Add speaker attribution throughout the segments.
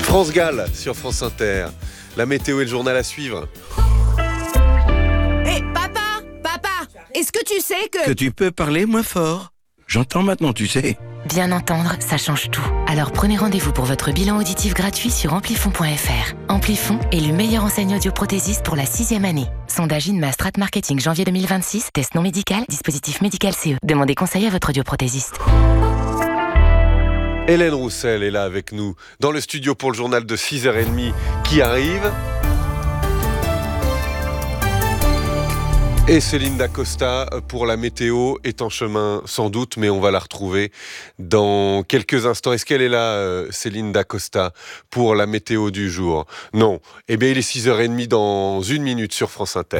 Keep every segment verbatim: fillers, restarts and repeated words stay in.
Speaker 1: France-Galles sur France Inter. La météo et le journal à suivre.
Speaker 2: Hé, hey, papa, papa, est-ce que tu sais que...
Speaker 3: Que tu peux parler moins fort. J'entends maintenant, tu sais.
Speaker 4: Bien entendre, ça change tout. Alors prenez rendez-vous pour votre bilan auditif gratuit sur amplifon point f r. Amplifon est le meilleur enseigne audioprothésiste pour la sixième année. Sondage INMA Strat Marketing janvier deux mille vingt-six. Test non médical, dispositif médical C E. Demandez conseil à votre audioprothésiste.
Speaker 1: Hélène Roussel est là avec nous dans le studio pour le journal de six heures trente qui arrive. Et Céline Dacosta pour la météo est en chemin sans doute, mais on va la retrouver dans quelques instants. Est-ce qu'elle est là, Céline Dacosta, pour la météo du jour? Non. Eh bien, il est six heures trente dans une minute sur France Inter.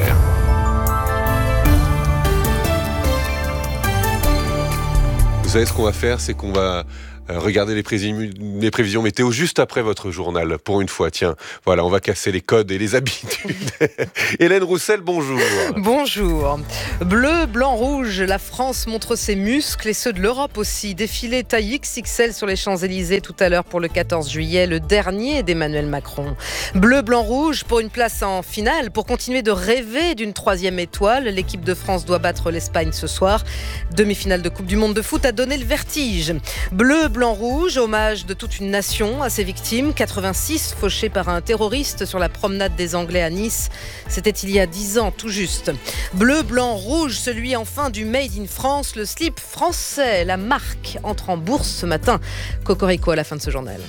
Speaker 1: Vous savez ce qu'on va faire, c'est qu'on va regarder les, prévisions, les prévisions météo juste après votre journal, pour une fois. Tiens, voilà, on va casser les codes et les habitudes. Hélène Roussel, bonjour.
Speaker 5: Bonjour. Bleu, blanc, rouge, la France montre ses muscles et ceux de l'Europe aussi. Défilé taille X X L sur les Champs-Élysées tout à l'heure pour le quatorze juillet, le dernier d'Emmanuel Macron. Bleu, blanc, rouge pour une place en finale, pour continuer de rêver d'une troisième étoile. L'équipe de France doit battre l'Espagne ce soir. Demi-finale de Coupe du Monde de foot a donné le vertige. Bleu, blanc-rouge, hommage de toute une nation à ses victimes. quatre-vingt-six fauchés par un terroriste sur la promenade des Anglais à Nice. C'était il y a dix ans, tout juste. Bleu, blanc, rouge, celui enfin du Made in France, le slip français. La marque entre en bourse ce matin. Cocorico à la fin de ce journal.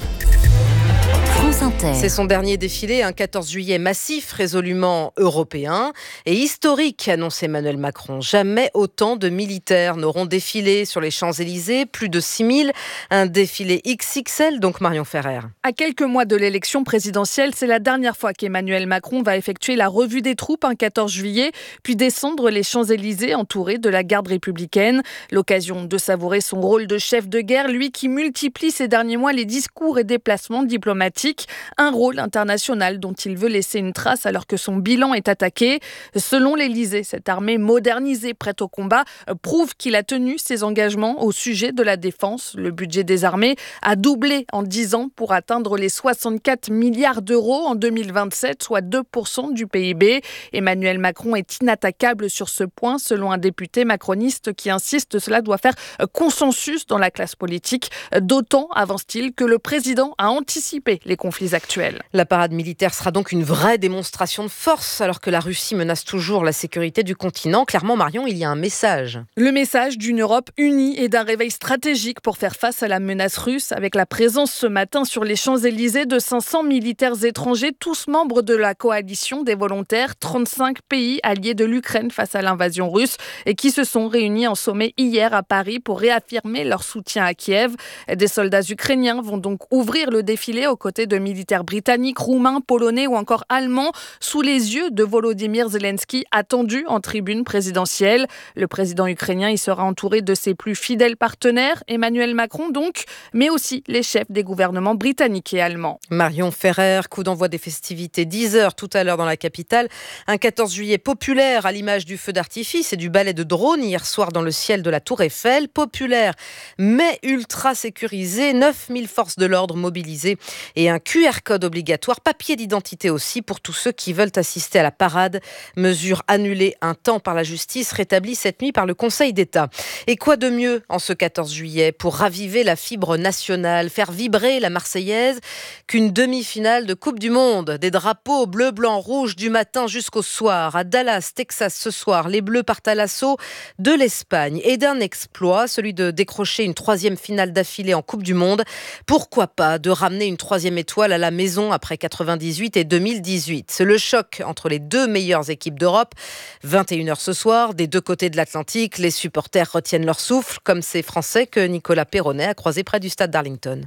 Speaker 4: France Inter.
Speaker 5: C'est son dernier défilé, un quatorze juillet massif, résolument européen et historique, annonce Emmanuel Macron. Jamais autant de militaires n'auront défilé sur les Champs-Élysées, plus de six mille, un défilé X X L, donc Marion Ferrer.
Speaker 6: À quelques mois de l'élection présidentielle, c'est la dernière fois qu'Emmanuel Macron va effectuer la revue des troupes un quatorze juillet, puis descendre les Champs-Élysées entouré de la garde républicaine. L'occasion de savourer son rôle de chef de guerre, lui qui multiplie ces derniers mois les discours et déplacements diplomatiques. Un rôle international dont il veut laisser une trace alors que son bilan est attaqué. Selon l'Élysée, cette armée modernisée, prête au combat, prouve qu'il a tenu ses engagements au sujet de la défense. Le budget des armées a doublé en dix ans pour atteindre les soixante-quatre milliards d'euros en deux mille vingt-sept, soit deux pour cent du P I B. Emmanuel Macron est inattaquable sur ce point, selon un député macroniste qui insiste que cela doit faire consensus dans la classe politique. D'autant, avance-t-il, que le président a anticipé les conflits actuels.
Speaker 5: La parade militaire sera donc une vraie démonstration de force, alors que la Russie menace toujours la sécurité du continent. Clairement, Marion, il y a un message.
Speaker 6: Le message d'une Europe unie et d'un réveil stratégique pour faire face à la menace russe, avec la présence ce matin sur les Champs-Élysées de cinq cents militaires étrangers, tous membres de la coalition des volontaires, trente-cinq pays alliés de l'Ukraine face à l'invasion russe, et qui se sont réunis en sommet hier à Paris pour réaffirmer leur soutien à Kiev. Des soldats ukrainiens vont donc ouvrir le défilé aux côtés de militaires britanniques, roumains, polonais ou encore allemands, sous les yeux de Volodymyr Zelensky, attendu en tribune présidentielle. Le président ukrainien y sera entouré de ses plus fidèles partenaires, Emmanuel Macron donc, mais aussi les chefs des gouvernements britanniques et allemands.
Speaker 5: Marion Ferrer, coup d'envoi des festivités, dix heures tout à l'heure dans la capitale. Un quatorze juillet populaire à l'image du feu d'artifice et du ballet de drones hier soir dans le ciel de la Tour Eiffel. Populaire, mais ultra sécurisé, neuf mille forces de l'ordre mobilisées et un Q R code obligatoire, papier d'identité aussi pour tous ceux qui veulent assister à la parade. Mesure annulée un temps par la justice, rétablie cette nuit par le Conseil d'État. Et quoi de mieux en ce quatorze juillet pour raviver la fibre nationale, faire vibrer la Marseillaise qu'une demi-finale de Coupe du Monde. Des drapeaux bleu, blanc, rouge du matin jusqu'au soir. À Dallas, Texas ce soir, les Bleus partent à l'assaut de l'Espagne et d'un exploit, celui de décrocher une troisième finale d'affilée en Coupe du Monde. Pourquoi pas de ramener une troisième étoile à la maison après quatre-vingt-dix-huit et deux mille dix-huit. C'est le choc entre les deux meilleures équipes d'Europe. vingt et une heures ce soir, des deux côtés de l'Atlantique, les supporters retiennent leur souffle, comme ces Français que Nicolas Perronnet a croisés près du stade d'Arlington.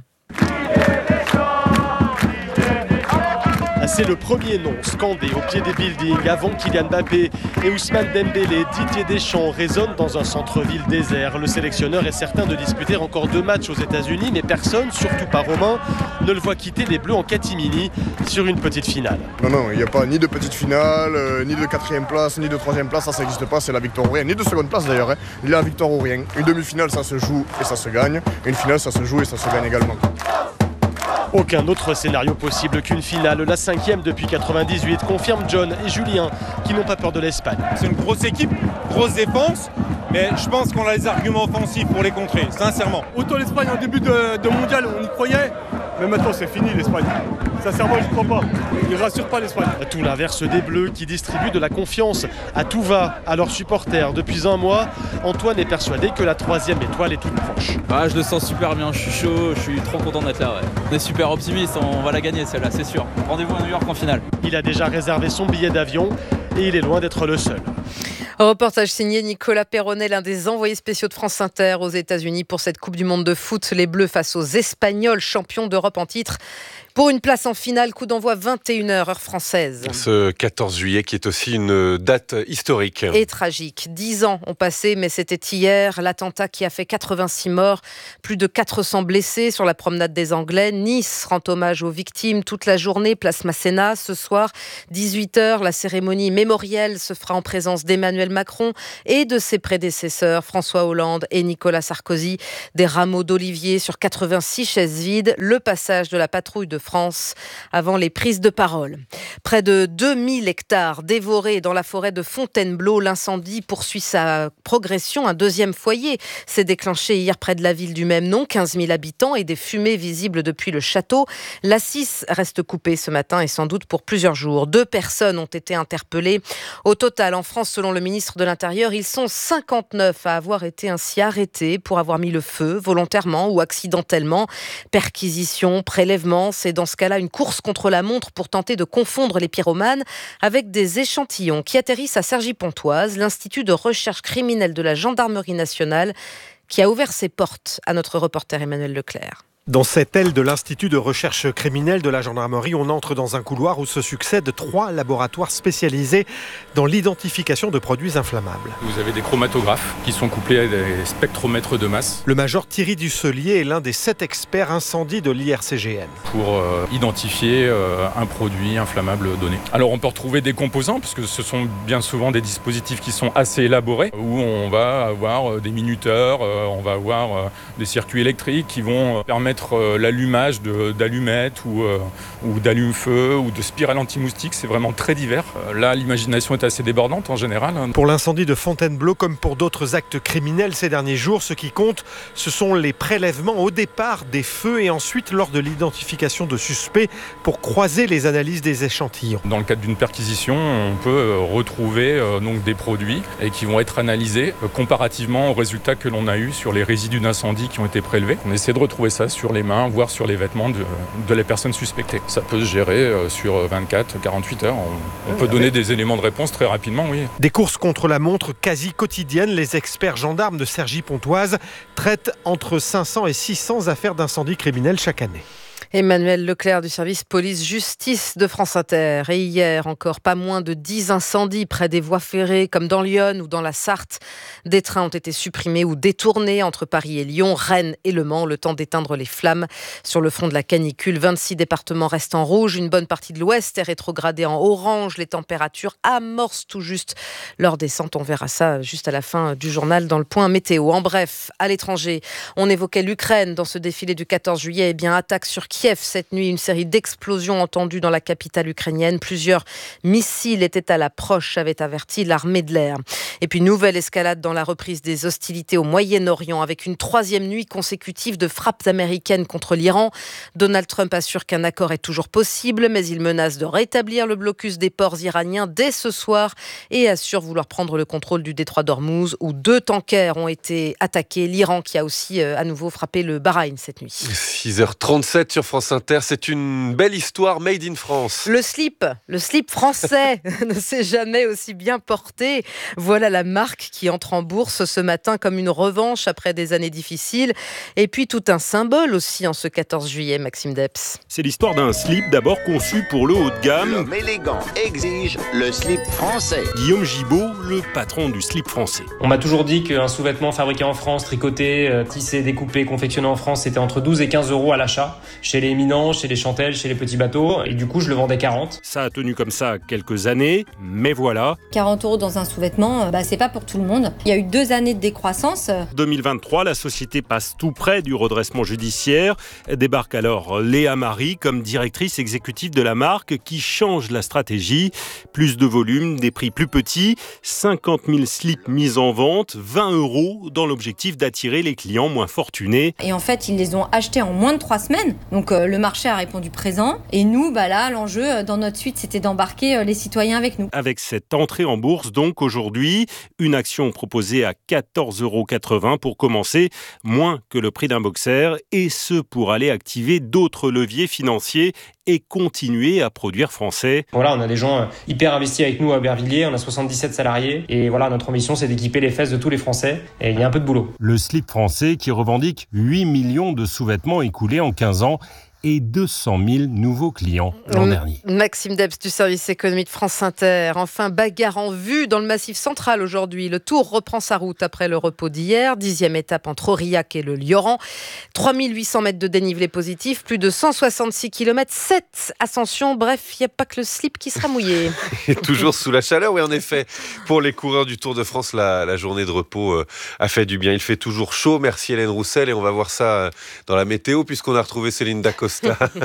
Speaker 7: C'est le premier nom scandé au pied des buildings avant Kylian Mbappé et Ousmane Dembélé. Didier Deschamps résonne dans un centre-ville désert. Le sélectionneur est certain de disputer encore deux matchs aux États-Unis, mais personne, surtout pas Romain, ne le voit quitter les Bleus en catimini sur une petite finale.
Speaker 8: Non, non, il n'y a pas ni de petite finale, euh, ni de quatrième place, ni de troisième place, ça, ça n'existe pas, c'est la victoire ou rien, ni de seconde place d'ailleurs, hein. Il y a la victoire ou rien. Une demi-finale, ça se joue et ça se gagne. Une finale, ça se joue et ça se gagne également.
Speaker 7: Aucun autre scénario possible qu'une finale, la cinquième depuis quatre-vingt-dix-huit, confirme John et Julien qui n'ont pas peur de l'Espagne.
Speaker 9: C'est une grosse équipe, grosse défense, mais je pense qu'on a les arguments offensifs pour les contrer, sincèrement.
Speaker 8: Autant l'Espagne en début de, de mondial, on y croyait, mais maintenant c'est fini l'Espagne. Sincèrement, je ne crois pas. Ils ne rassurent pas l'Espagne.
Speaker 7: Tout l'inverse des Bleus qui distribuent de la confiance à tout va à leurs supporters. Depuis un mois, Antoine est persuadé que la troisième étoile est toute proche.
Speaker 10: Ah, je le sens super bien, je suis chaud, je suis trop content d'être là. Ouais. On est super optimiste, on va la gagner celle-là, c'est sûr. Rendez-vous à New York en finale.
Speaker 7: Il a déjà réservé son billet d'avion et il est loin d'être le seul.
Speaker 5: Reportage signé Nicolas Perronnet, l'un des envoyés spéciaux de France Inter aux États-Unis pour cette Coupe du Monde de foot. Les Bleus face aux Espagnols, champions d'Europe en titre. Pour une place en finale, coup d'envoi vingt et une heures, heure française.
Speaker 1: Ce quatorze juillet qui est aussi une date historique.
Speaker 5: Et tragique. Dix ans ont passé, mais c'était hier. L'attentat qui a fait quatre-vingt-six morts, plus de quatre cents blessés sur la promenade des Anglais. Nice rend hommage aux victimes toute la journée, place Masséna. Ce soir, dix-huit heures, la cérémonie mémorielle se fera en présence d'Emmanuel Macron et de ses prédécesseurs, François Hollande et Nicolas Sarkozy. Des rameaux d'olivier sur quatre-vingt-six chaises vides. Le passage de la patrouille de France avant les prises de parole. Près de deux mille hectares dévorés dans la forêt de Fontainebleau. L'incendie poursuit sa progression. Un deuxième foyer s'est déclenché hier près de la ville du même nom. quinze mille habitants et des fumées visibles depuis le château. La six reste coupée ce matin et sans doute pour plusieurs jours. Deux personnes ont été interpellées. Au total, en France, selon le ministre de l'Intérieur, ils sont cinquante-neuf à avoir été ainsi arrêtés pour avoir mis le feu volontairement ou accidentellement. Perquisition, prélèvement, c'est dans ce cas-là une course contre la montre pour tenter de confondre les pyromanes avec des échantillons qui atterrissent à Cergy-Pontoise, l'Institut de recherche criminelle de la Gendarmerie nationale qui a ouvert ses portes à notre reporter Emmanuel Leclerc.
Speaker 11: Dans cette aile de l'Institut de recherche criminelle de la gendarmerie, on entre dans un couloir où se succèdent trois laboratoires spécialisés dans l'identification de produits inflammables.
Speaker 12: Vous avez des chromatographes qui sont couplés à des spectromètres de masse.
Speaker 11: Le major Thierry Dusselier est l'un des sept experts incendie de l'I R C G N.
Speaker 12: Pour euh, identifier euh, un produit inflammable donné. Alors on peut retrouver des composants, puisque ce sont bien souvent des dispositifs qui sont assez élaborés, où on va avoir des minuteurs, euh, on va avoir euh, des circuits électriques qui vont euh, permettre l'allumage de, d'allumettes ou, euh, ou d'allume-feu ou de spirales anti-moustiques, c'est vraiment très divers. Euh, là, l'imagination est assez débordante en général.
Speaker 11: Pour l'incendie de Fontainebleau, comme pour d'autres actes criminels ces derniers jours, ce qui compte, ce sont les prélèvements au départ des feux et ensuite lors de l'identification de suspects pour croiser les analyses des échantillons.
Speaker 12: Dans le cadre d'une perquisition, on peut retrouver euh, donc des produits et qui vont être analysés euh, comparativement aux résultats que l'on a eu sur les résidus d'incendie qui ont été prélevés. On essaie de retrouver ça sur sur les mains, voire sur les vêtements de, de la personne suspectée. Ça peut se gérer euh, sur vingt-quatre à quarante-huit heures. On, on peut donner des éléments de réponse très rapidement, oui.
Speaker 11: Des courses contre la montre quasi quotidiennes. Les experts gendarmes de Cergy-Pontoise traitent entre cinq cents et six cents affaires d'incendie criminels chaque année.
Speaker 5: Emmanuel Leclerc du service police-justice de France Inter. Et hier encore, pas moins de dix incendies près des voies ferrées, comme dans Lyon ou dans la Sarthe. Des trains ont été supprimés ou détournés entre Paris et Lyon, Rennes et Le Mans, le temps d'éteindre les flammes. Sur le front de la canicule, vingt-six départements restent en rouge. Une bonne partie de l'ouest est rétrogradée en orange. Les températures amorcent tout juste leur descente. On verra ça juste à la fin du journal dans le point météo. En bref, à l'étranger, on évoquait l'Ukraine dans ce défilé du quatorze juillet. Eh bien, attaque sur Kiev cette nuit, une série d'explosions entendues dans la capitale ukrainienne. Plusieurs missiles étaient à l'approche, avait averti l'armée de l'air. Et puis, nouvelle escalade dans la reprise des hostilités au Moyen-Orient avec une troisième nuit consécutive de frappes américaines contre l'Iran. Donald Trump assure qu'un accord est toujours possible, mais il menace de rétablir le blocus des ports iraniens dès ce soir et assure vouloir prendre le contrôle du détroit d'Ormuz où deux tankers ont été attaqués. L'Iran qui a aussi euh, à nouveau frappé le Bahreïn cette nuit.
Speaker 1: six heures trente-sept sur France Inter, c'est une belle histoire made in France.
Speaker 5: Le slip, le slip français ne s'est jamais aussi bien porté. Voilà la marque qui entre en bourse ce matin comme une revanche après des années difficiles. Et puis tout un symbole aussi en ce quatorze juillet, Maxime Depps.
Speaker 13: C'est l'histoire d'un slip d'abord conçu pour le haut de gamme.
Speaker 14: L'homme élégant exige le slip français.
Speaker 13: Guillaume Gibaud, le patron du slip français.
Speaker 15: On m'a toujours dit qu'un sous-vêtement fabriqué en France, tricoté, tissé, découpé, confectionné en France, c'était entre douze et quinze euros à l'achat. Chez les éminents, chez les Chantelles, chez les petits bateaux. Et du coup, je le vendais quarante.
Speaker 13: Ça a tenu comme ça quelques années, mais voilà.
Speaker 16: quarante euros dans un sous-vêtement, bah, c'est pas pour tout le monde. Il y a eu deux années de décroissance.
Speaker 13: deux mille vingt-trois, la société passe tout près du redressement judiciaire. Débarque alors Léa Marie comme directrice exécutive de la marque qui change la stratégie. Plus de volume, des prix plus petits, cinquante mille slips mis en vente, vingt euros dans l'objectif d'attirer les clients moins fortunés.
Speaker 16: Et en fait, ils les ont achetés en moins de trois semaines. Donc euh, le marché a répondu présent. Et nous, bah là, l'enjeu euh, dans notre suite, c'était d'embarquer euh, les citoyens avec nous.
Speaker 13: Avec cette entrée en bourse, donc aujourd'hui, une action proposée à quatorze euros quatre-vingts pour commencer, moins que le prix d'un boxer, et ce pour aller activer d'autres leviers financiers et continuer à produire français.
Speaker 15: Voilà, on a des gens hyper investis avec nous à Aubervilliers, on a soixante-dix-sept salariés et voilà, notre ambition c'est d'équiper les fesses de tous les Français et il y a un peu de boulot.
Speaker 13: Le slip français qui revendique huit millions de sous-vêtements écoulés en quinze ans et deux cent mille nouveaux clients l'an dernier.
Speaker 5: Maxime Debs du service économie de France Inter. Enfin, bagarre en vue dans le Massif central aujourd'hui. Le Tour reprend sa route après le repos d'hier. Dixième étape entre Aurillac et le Lioran. trois mille huit cents mètres de dénivelé positif, plus de cent soixante-six kilomètres, sept ascensions. Bref, il n'y a pas que le slip qui sera mouillé.
Speaker 1: Et toujours sous la chaleur, oui, en effet. Pour les coureurs du Tour de France, la, la journée de repos euh, a fait du bien. Il fait toujours chaud. Merci Hélène Roussel. Et on va voir ça euh, dans la météo, puisqu'on a retrouvé Céline Dacosta.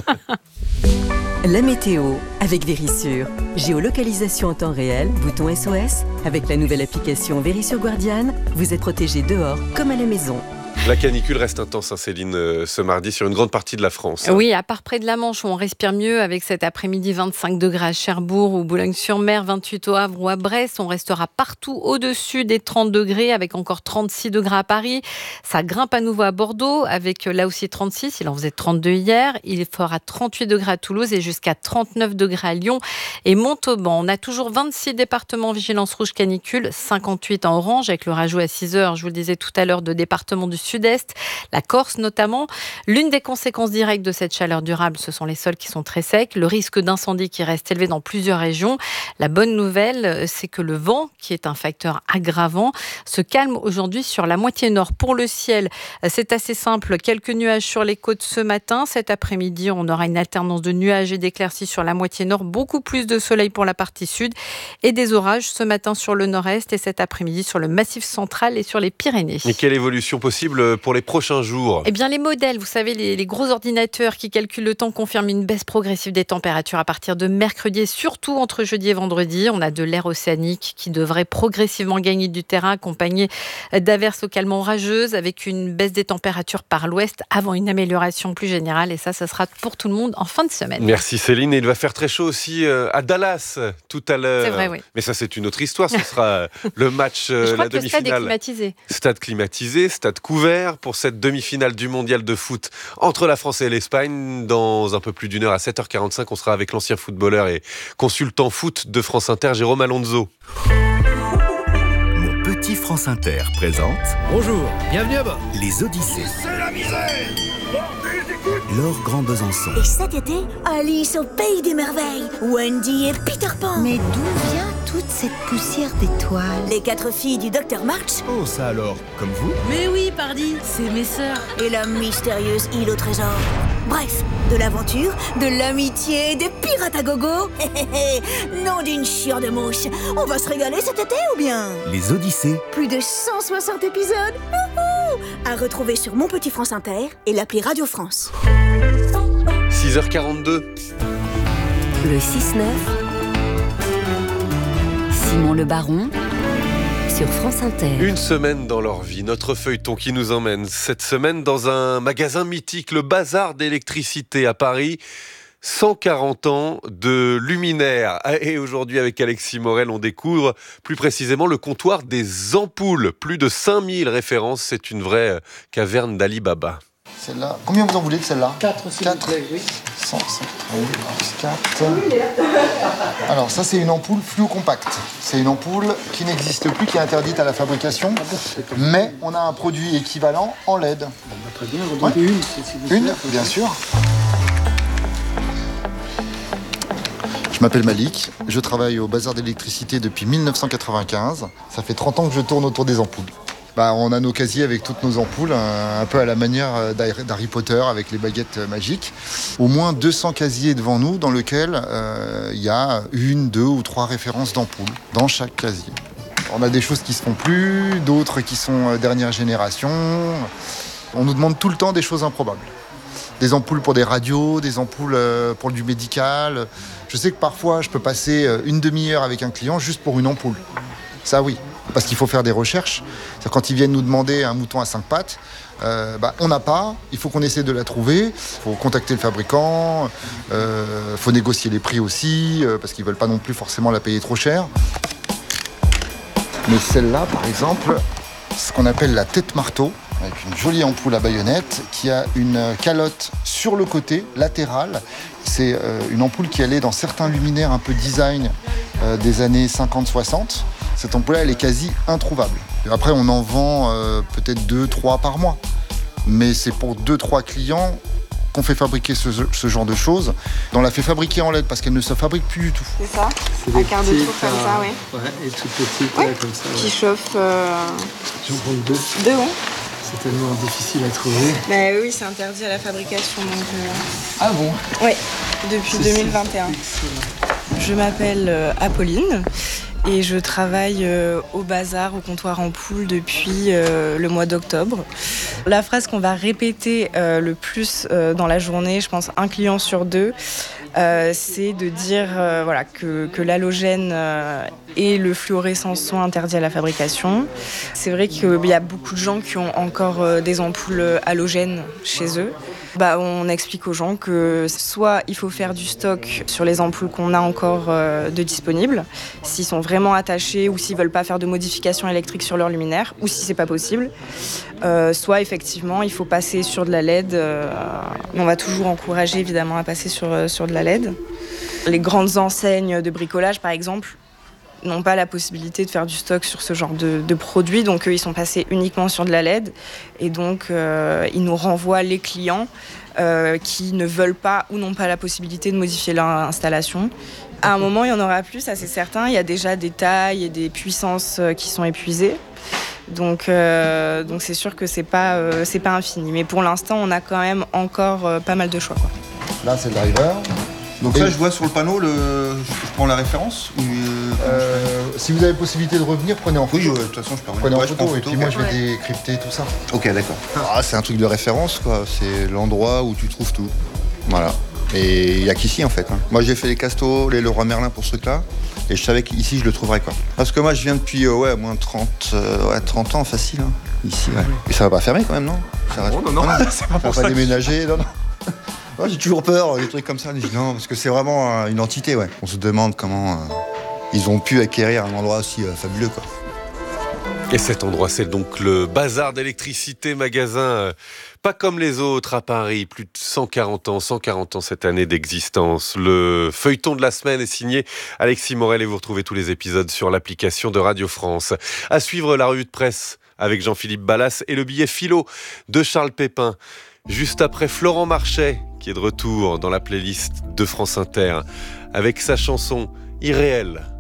Speaker 17: La météo avec Vérissure. Géolocalisation en temps réel, bouton S O S. Avec la nouvelle application Vérissure Guardian, vous êtes protégé dehors comme à la maison.
Speaker 1: La canicule reste intense, hein, Céline, euh, ce mardi sur une grande partie de la France.
Speaker 18: Oui, à part près de la Manche où on respire mieux avec cet après-midi vingt-cinq degrés à Cherbourg ou Boulogne-sur-Mer, vingt-huit au Havre ou à Brest. On restera partout au-dessus des trente degrés avec encore trente-six degrés à Paris. Ça grimpe à nouveau à Bordeaux avec là aussi trente-six. Il en faisait trente-deux hier. Il fera trente-huit degrés à Toulouse et jusqu'à trente-neuf degrés à Lyon et Montauban. On a toujours vingt-six départements vigilance rouge canicule, cinquante-huit en orange avec le rajout à six heures, je vous le disais tout à l'heure, de départements du Sud-Est, la Corse notamment. L'une des conséquences directes de cette chaleur durable, ce sont les sols qui sont très secs, le risque d'incendie qui reste élevé dans plusieurs régions. La bonne nouvelle, c'est que le vent, qui est un facteur aggravant, se calme aujourd'hui sur la moitié nord. Pour le ciel, c'est assez simple. Quelques nuages sur les côtes ce matin. Cet après-midi, on aura une alternance de nuages et d'éclaircies sur la moitié nord, beaucoup plus de soleil pour la partie sud et des orages ce matin sur le nord-est et cet après-midi sur le Massif central et sur les Pyrénées.
Speaker 1: Et quelle évolution possible pour les prochains jours?
Speaker 18: Eh bien, les modèles, vous savez, les, les gros ordinateurs qui calculent le temps confirment une baisse progressive des températures à partir de mercredi et surtout entre jeudi et vendredi. On a de l'air océanique qui devrait progressivement gagner du terrain, accompagné d'averses localement orageuses avec une baisse des températures par l'ouest avant une amélioration plus générale. Et ça, ça sera pour tout le monde en fin de semaine.
Speaker 1: Merci Céline. Et il va faire très chaud aussi à Dallas tout à l'heure.
Speaker 18: C'est vrai, oui.
Speaker 1: Mais ça, c'est une autre histoire. Ce sera le match,
Speaker 18: je crois
Speaker 1: la
Speaker 18: que
Speaker 1: demi-finale.
Speaker 18: Le stade est climatisé.
Speaker 1: Stade climatisé, stade couvert pour cette demi-finale du mondial de foot entre la France et l'Espagne. Dans un peu plus d'une heure, à sept heures quarante-cinq, on sera avec l'ancien footballeur et consultant foot de France Inter, Jérôme Alonso.
Speaker 19: Mon petit France Inter présente...
Speaker 20: Bonjour, bienvenue à bord.
Speaker 19: Les Odyssées.
Speaker 20: C'est la misère.
Speaker 19: Laure Grand Besançon.
Speaker 21: Et cet été, Alice au pays des merveilles. Wendy et Peter Pan.
Speaker 22: Mais d'où vient toute cette poussière d'étoiles?
Speaker 21: Les quatre filles du docteur March.
Speaker 19: Oh, ça alors, comme vous?
Speaker 22: Mais oui, pardi, c'est mes sœurs.
Speaker 21: Et la mystérieuse île au trésor. Bref, de l'aventure, de l'amitié, des pirates à gogo. Non d'une chiure de mouche. On va se régaler cet été ou bien?
Speaker 19: Les Odyssées.
Speaker 21: Plus de cent soixante épisodes. Wouhou, à retrouver sur Mon Petit France Inter et l'appli Radio France.
Speaker 1: six heures quarante-deux.
Speaker 17: Le six neuf. Simon Le Baron sur France Inter.
Speaker 1: Une semaine dans leur vie, notre feuilleton qui nous emmène cette semaine dans un magasin mythique, le Bazar d'électricité à Paris. cent quarante ans de luminaires. Et aujourd'hui, avec Alexis Morel, on découvre plus précisément le comptoir des ampoules. Plus de cinq mille références, c'est une vraie caverne d'Ali Baba.
Speaker 23: Celle-là, combien vous en voulez de celle-là?
Speaker 24: quatre, s'il vous plaît, oui.
Speaker 23: cent, cent, quatre. Alors ça, c'est une ampoule fluo-compacte. C'est une ampoule qui n'existe plus, qui est interdite à la fabrication. Mais on a un produit équivalent en L E D.
Speaker 24: Bon, bah, très bien, redonnez ouais. une. Si vous
Speaker 23: une,
Speaker 24: plaît,
Speaker 23: bien sûr. Je m'appelle Malik, je travaille au Bazar d'électricité depuis mille neuf cent quatre-vingt-quinze. Ça fait trente ans que je tourne autour des ampoules. Bah, on a nos casiers avec toutes nos ampoules, un, un peu à la manière d'Harry Potter avec les baguettes magiques. Au moins deux cents casiers devant nous dans lesquels il euh, y a une, deux ou trois références d'ampoules dans chaque casier. On a des choses qui se font plus, d'autres qui sont euh, dernière génération. On nous demande tout le temps des choses improbables. Des ampoules pour des radios, des ampoules euh, pour du médical. Je sais que parfois, je peux passer une demi-heure avec un client juste pour une ampoule. Ça, oui. Parce qu'il faut faire des recherches. C'est-à-dire, quand ils viennent nous demander un mouton à cinq pattes, euh, bah, on n'a pas, il faut qu'on essaie de la trouver. Il faut contacter le fabricant, il euh, faut négocier les prix aussi, euh, parce qu'ils ne veulent pas non plus forcément la payer trop cher. Mais celle-là, par exemple, ce qu'on appelle la tête marteau, avec une jolie ampoule à baïonnette qui a une calotte sur le côté, latérale. C'est euh, une ampoule qui allait dans certains luminaires un peu design euh, des années cinquante soixante. Cette ampoule-là, elle est quasi introuvable. Et après, on en vend euh, peut-être deux, trois par mois. Mais c'est pour deux, trois clients qu'on fait fabriquer ce, ce genre de choses. On l'a fait fabriquer en L E D parce qu'elle ne se fabrique plus du tout.
Speaker 2: C'est ça, un quart de tour comme ça, oui.
Speaker 24: Ouais, et toutes petites,
Speaker 2: ouais.
Speaker 24: Là, comme ça. Ouais.
Speaker 2: Qui chauffent... Euh...
Speaker 24: J'en prends deux.
Speaker 2: Deux, oui.
Speaker 24: C'est tellement difficile à trouver.
Speaker 2: Bah oui, c'est interdit à la fabrication. Donc, euh...
Speaker 24: Ah bon?
Speaker 2: Oui, depuis deux mille vingt et un. Je m'appelle euh, Apolline et je travaille euh, au bazar, au comptoir Ampoule depuis euh, le mois d'octobre. La phrase qu'on va répéter euh, le plus euh, dans la journée, je pense un client sur deux, euh, c'est de dire euh, voilà, que, que l'halogène euh, et le fluorescent sont interdits à la fabrication. C'est vrai qu'il y a beaucoup de gens qui ont encore euh, des ampoules halogènes chez eux. Bah, on explique aux gens que soit il faut faire du stock sur les ampoules qu'on a encore euh, de disponibles, s'ils sont vraiment attachés ou s'ils veulent pas faire de modifications électriques sur leur luminaire, ou si c'est pas possible. Euh, soit effectivement il faut passer sur de la L E D. Euh, on va toujours encourager évidemment à passer sur, sur de la L E D. Les grandes enseignes de bricolage par exemple n'ont pas la possibilité de faire du stock sur ce genre de, de produits, donc eux, ils sont passés uniquement sur de la L E D et donc euh, ils nous renvoient les clients euh, qui ne veulent pas ou n'ont pas la possibilité de modifier leur installation. À un moment, il y en aura plus, ça c'est certain. Il y a déjà des tailles et des puissances qui sont épuisées. Donc, euh, donc c'est sûr que c'est pas, euh, c'est pas infini. Mais pour l'instant, on a quand même encore euh, pas mal de choix, quoi.
Speaker 23: Là, c'est le driver.
Speaker 3: Donc et là, je vois sur le panneau, le... je prends la référence ou
Speaker 23: euh, si vous avez possibilité de revenir, prenez en photo.
Speaker 3: Oui, de toute façon, je peux revenir.
Speaker 23: Prenez en
Speaker 3: ouais,
Speaker 23: photo,
Speaker 3: en photo
Speaker 23: et puis moi, je vais
Speaker 2: ouais.
Speaker 23: décrypter tout ça.
Speaker 3: Ok, d'accord. Ah, c'est un truc de référence, quoi. C'est l'endroit où tu trouves tout. Voilà. Et il n'y a qu'ici, en fait. Hein. Moi, j'ai fait les Castos, les Leroy Merlin pour ce truc-là. Et je savais qu'ici, je le trouverais, quoi. Parce que moi, je viens depuis, euh, ouais, moins trente, euh, ouais, trente ans, facile. Hein. Ici, ouais. Et ça va pas fermer, quand même, non? Ça reste...
Speaker 23: Oh, non, non, non. C'est pas pour ça. Ça va pas déménager, non, non.
Speaker 3: Ouais, j'ai toujours peur, des trucs comme ça. Je dis non, parce que c'est vraiment euh, une entité, ouais. On se demande comment euh, ils ont pu acquérir un endroit aussi euh, fabuleux, quoi.
Speaker 1: Et cet endroit, c'est donc le bazar d'électricité, magasin euh, pas comme les autres à Paris, plus de cent quarante ans, cent quarante ans cette année d'existence. Le feuilleton de la semaine est signé Alexis Morel et vous retrouvez tous les épisodes sur l'application de Radio France. À suivre la revue de presse avec Jean-Philippe Ballas et le billet philo de Charles Pépin. Juste après Florent Marchais, qui est de retour dans la playlist de France Inter, avec sa chanson Irréel.